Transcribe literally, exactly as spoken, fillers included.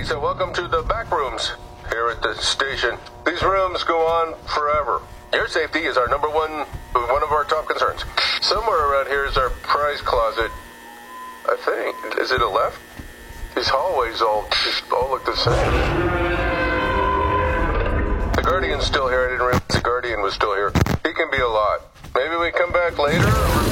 Hey, so welcome to the back rooms here at the station. These rooms go on forever. Your safety is our number one, one of our top concerns. Somewhere around here is our prize closet. I think. Is it a left? These hallways all just all look the same. The Guardian's still here. I didn't realize the Guardian was still here. He can be a lot. Maybe we come back later?